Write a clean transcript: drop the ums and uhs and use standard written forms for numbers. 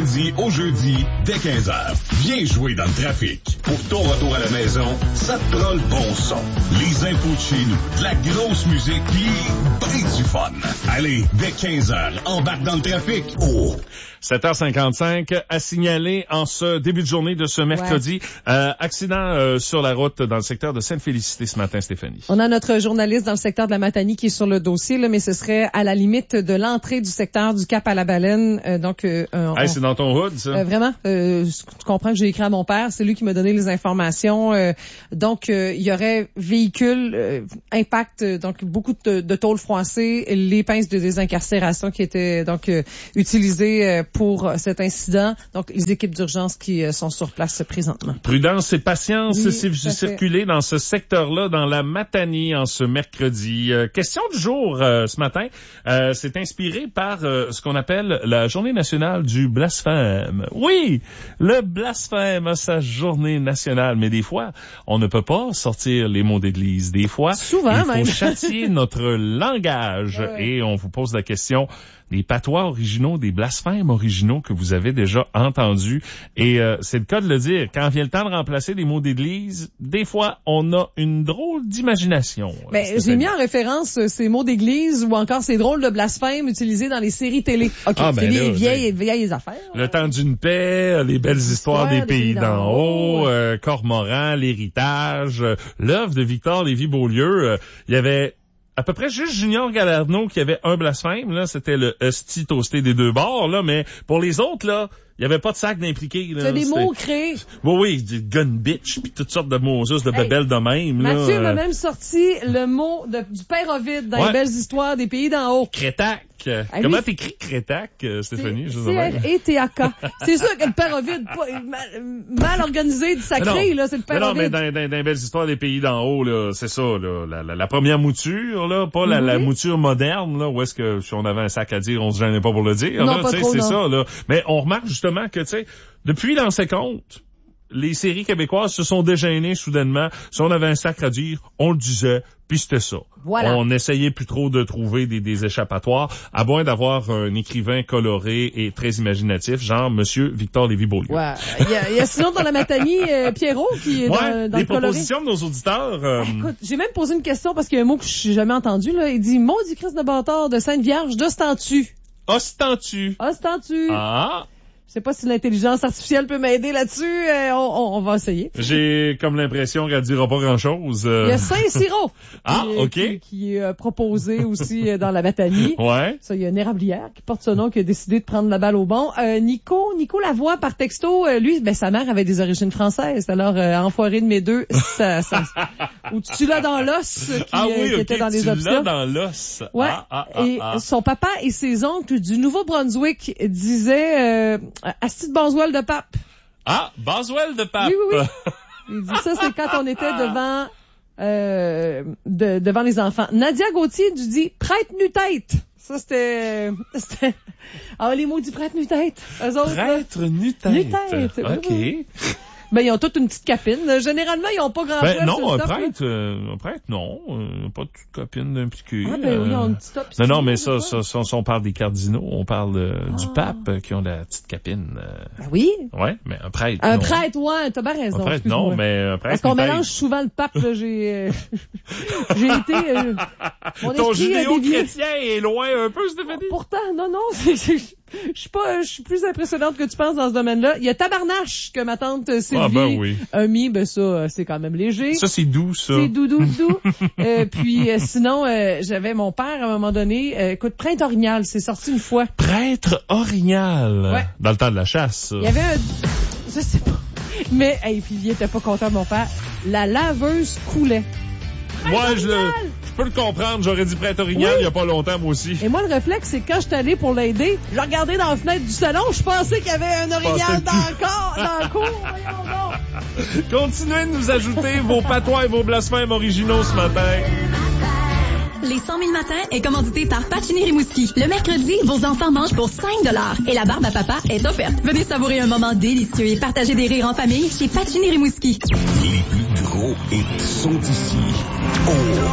lundi au jeudi, dès 15h. Viens jouer dans le trafic. Pour ton retour à la maison, ça te prend le bon son. Les infos de chez nous, de la grosse musique, pis ben du fun. Allez, dès 15h, embarque dans le trafic. Oh! 7h55 à signaler en ce début de journée de ce mercredi. Accident sur la route dans le secteur de Sainte-Félicité ce matin, Stéphanie. On a notre journaliste dans le secteur de la Matanie qui est sur le dossier, là, mais ce serait à la limite de l'entrée du secteur du Cap à la Baleine. C'est dans ton hood, ça? Vraiment. Tu comprends que j'ai écrit à mon père. C'est lui qui m'a donné les informations. Il y aurait véhicule, impact, donc beaucoup de tôles froissées, les pinces de désincarcération qui étaient donc utilisées pour cet incident. Donc, les équipes d'urgence qui sont sur place présentement. Prudence et patience si vous circulez dans ce secteur-là, dans la Matanie, en ce mercredi. Question du jour ce matin, c'est inspiré par ce qu'on appelle la Journée nationale du blasphème. Oui, le blasphème a sa journée nationale, mais des fois, on ne peut pas sortir les mots d'église. Des fois, souvent, il faut châtier notre langage. Et on vous pose la question des patois originaux, des blasphèmes originaux que vous avez déjà entendus. Et c'est le cas de le dire. Quand vient le temps de remplacer des mots d'église, des fois, on a une drôle d'imagination. J'ai mis en référence ces mots d'église ou encore ces drôles de blasphèmes utilisés dans les séries télé. OK, c'est les vieilles affaires. Le temps d'une paix, les belles histoires des pays d'en haut, Cormoran, l'héritage, l'œuvre de Victor Lévy-Beaulieu. Il y avait à peu près juste Junior Galarno qui avait un blasphème, là, c'était le hostie toasté des deux bords, là, mais pour les autres, là, il y avait pas de sac d'impliqués, là. C'est des mots créés. Oui, gun bitch, puis toutes sortes de mots de bebelles de même, là. Mathieu m'a même sorti le mot du père Ovide dans les belles histoires des pays d'en haut. Crétac. Comment t'écris Crétac, Stéphanie? C-R-E-T-A-K. C'est sûr que le père Ovide, mal organisé du sacré, là, c'est le père Ovide. Non, mais dans les belles histoires des pays d'en haut, là, c'est ça, là, la première mouture, là, pas la mouture moderne, là, où est-ce que si on avait un sac à dire, on se gênait pas pour le dire, non, là, pas trop, c'est non. ça, là. Mais on remarque justement que, tu sais, depuis l'an 50, les séries québécoises se sont dégênées soudainement. Si on avait un sac à dire, on le disait, puis c'était ça. Voilà. On essayait plus trop de trouver des échappatoires, à moins d'avoir un écrivain coloré et très imaginatif, genre Monsieur Victor Lévy-Beaulieu. Ouais. Il y a sinon dans la Matanie, Pierrot qui est dans le coloré. Propositions de nos auditeurs. Écoute, j'ai même posé une question parce qu'il y a un mot que je n'ai jamais entendu, là. Il dit, maudit Christ de bâtard de Sainte Vierge d'Ostentu. Ostentu. Ah. Je sais pas si l'intelligence artificielle peut m'aider là-dessus. On va essayer. J'ai comme l'impression qu'elle dira pas grand-chose. Il y a Saint-Cyro. OK. Qui est proposé aussi dans la Matanie. Ouais. Ça, il y a une érablière qui porte ce nom, qui a décidé de prendre la balle au bon. Nico Lavoie par texto, lui, sa mère avait des origines françaises. Alors, enfoiré de mes deux, ça ou tu l'as dans l'os, qui était dans les options. Tu l'as dans l'os. Ouais. Et son papa et ses oncles du Nouveau-Brunswick disaient, Asti de Boswell de Pape. Ah, Boswell de Pape. Oui. Il dit ça, c'est quand on était devant les enfants. Nadia Gauthier dit prêtre nu-tête. Ça, c'était les mots du prêtre nu-tête. Eux autres. Prêtre nu-tête. Nu-tête. OK. Oui. Ben, ils ont toutes une petite capine. Généralement, ils ont pas grand chose. Non, un prêtre, non. Pas de copine d'impliqué. Ah, ben oui, ils ont une petite option. Non, mais ça, on parle des cardinaux, on parle du pape qui ont la petite capine. Ben oui. Ouais, mais un prêtre. Un prêtre, ouais, t'as bien raison. Un prêtre, non, mais un prêtre. Parce qu'on mélange souvent le pape, là, j'ai été, mon ton esprit judéo-chrétien est loin un peu, Stéphanie. Pourtant, non, je suis plus impressionnante que tu penses dans ce domaine-là. Il y a Tabarnache que ma tante Sylvie a mis. Ben ça, c'est quand même léger. Ça, c'est doux, ça. C'est doux. Puis sinon, j'avais mon père à un moment donné. Écoute, Prêtre Orignal, c'est sorti une fois. Prêtre Orignal. Ouais. Dans le temps de la chasse, ça. Il y avait je sais pas. Mais, puis il était pas content de mon père. La laveuse coulait. Moi, je peux le comprendre. J'aurais dit Prêtre Orignal il y a pas longtemps, moi aussi. Et moi, le réflexe, c'est que quand je suis allée pour l'aider, je regardais dans la fenêtre du salon, je pensais qu'il y avait un Orignal dans le cours. Continuez de nous ajouter vos patois et vos blasphèmes originaux ce matin. Les 100 000 matins est commandité par Pacini Rimouski. Le mercredi, vos enfants mangent pour 5 $ et la barbe à papa est offerte. Venez savourer un moment délicieux et partager des rires en famille chez Pacini Rimouski. Les plus gros hits sont ici. Oh!